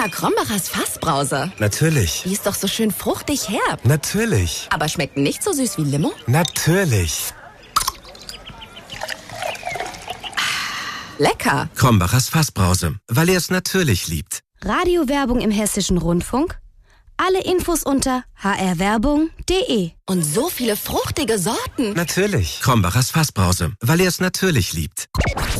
Krombacher Fassbrause. Natürlich. Die ist doch so schön fruchtig herb. Natürlich. Aber schmeckt nicht so süß wie Limo? Natürlich. Lecker. Krombachers Fassbrause, weil er es natürlich liebt. Radiowerbung im Hessischen Rundfunk? Alle Infos unter hrwerbung.de. Und so viele fruchtige Sorten. Natürlich. Krombachers Fassbrause, weil er es natürlich liebt.